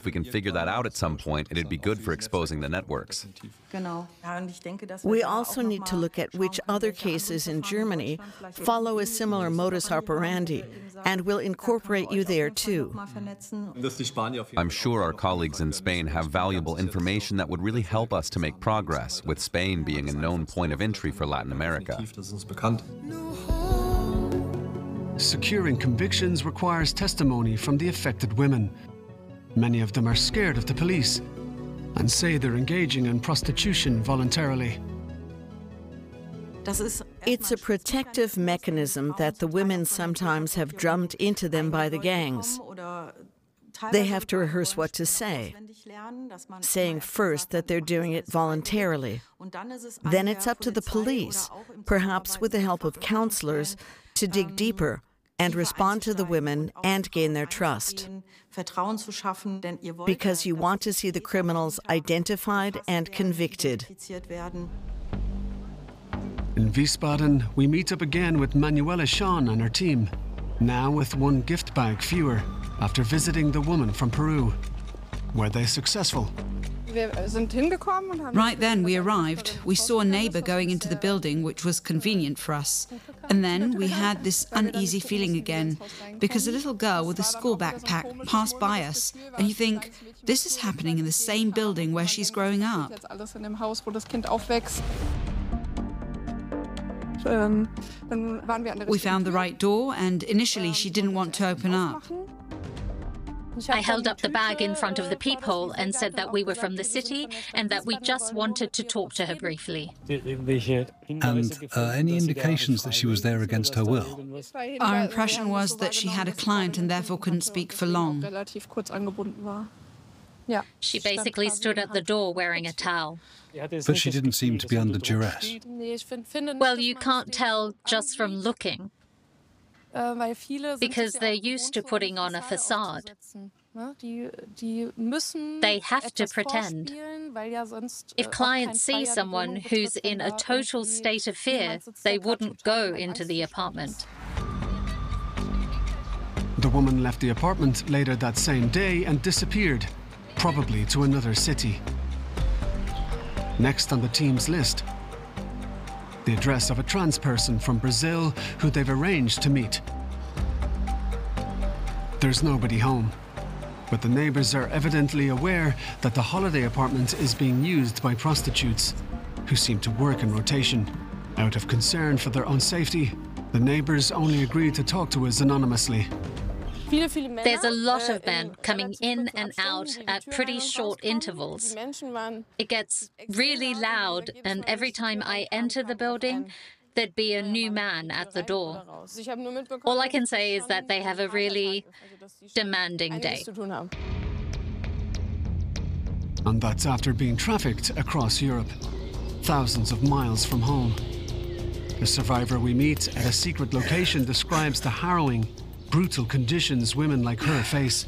If we can figure that out at some point, it'd be good for exposing the networks. We also need to look at which other cases in Germany follow a similar modus operandi, and will incorporate you there too. I'm sure our colleagues in Spain have valuable information that would really help us to make progress, with Spain being a known point of entry for Latin America. Securing convictions requires testimony from the affected women. Many of them are scared of the police and say they're engaging in prostitution voluntarily. It's a protective mechanism that the women sometimes have drummed into them by the gangs. They have to rehearse what to say, saying first that they're doing it voluntarily. Then it's up to the police, perhaps with the help of counselors, to dig deeper and respond to the women and gain their trust. Because you want to see the criminals identified and convicted. In Wiesbaden, we meet up again with Manuela Sean and her team, now with one gift bag fewer, after visiting the woman from Peru. Were they successful? Right then we arrived. We saw a neighbour going into the building, which was convenient for us. And then we had this uneasy feeling again, because a little girl with a school backpack passed by us, and you think, this is happening in the same building where she's growing up. We found the right door, and initially she didn't want to open up. I held up the bag in front of the peephole and said that we were from the city and that we just wanted to talk to her briefly. And any indications that she was there against her will? Our impression was that she had a client and therefore couldn't speak for long. She basically stood at the door wearing a towel. But she didn't seem to be under duress. Well, you can't tell just from looking, because they're used to putting on a facade. They have to pretend. If clients see someone who's in a total state of fear, they wouldn't go into the apartment. The woman left the apartment later that same day and disappeared, probably to another city. Next on the team's list, the address of a trans person from Brazil who they've arranged to meet. There's nobody home, but the neighbors are evidently aware that the holiday apartment is being used by prostitutes who seem to work in rotation. Out of concern for their own safety, the neighbors only agreed to talk to us anonymously. There's a lot of men coming in and out at pretty short intervals. It gets really loud, and every time I enter the building, there'd be a new man at the door. All I can say is that they have a really demanding day. And that's after being trafficked across Europe, thousands of miles from home. The survivor we meet at a secret location describes the harrowing, brutal conditions women like her face.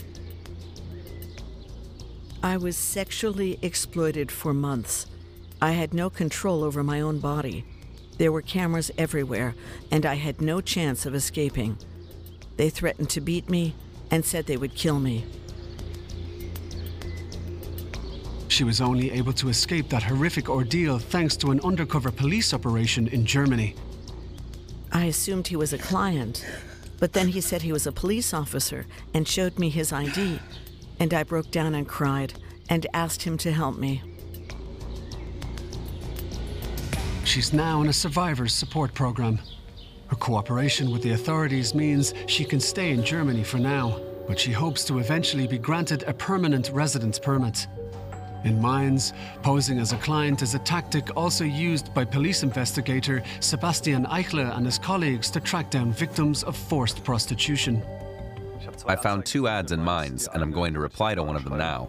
I was sexually exploited for months. I had no control over my own body. There were cameras everywhere, and I had no chance of escaping. They threatened to beat me and said they would kill me. She was only able to escape that horrific ordeal thanks to an undercover police operation in Germany. I assumed he was a client, but then he said he was a police officer and showed me his ID, and I broke down and cried and asked him to help me. She's now in a survivors support program. Her cooperation with the authorities means she can stay in Germany for now, but she hopes to eventually be granted a permanent residence permit. In Mainz, posing as a client is a tactic also used by police investigator Sebastian Eichler and his colleagues to track down victims of forced prostitution. I found 2 ads in Mainz, and I'm going to reply to one of them now.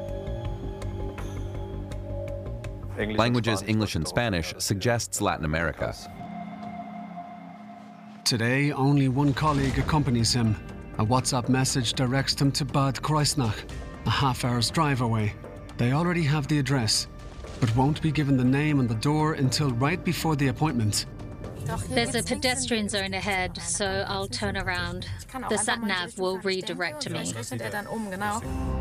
Languages English and Spanish suggests Latin America. Today, only one colleague accompanies him. A WhatsApp message directs him to Bad Kreuznach, a half-hour's drive away. They already have the address, but won't be given the name on the door until right before the appointment. There's a pedestrian zone ahead, so I'll turn around. The sat-nav will redirect to me.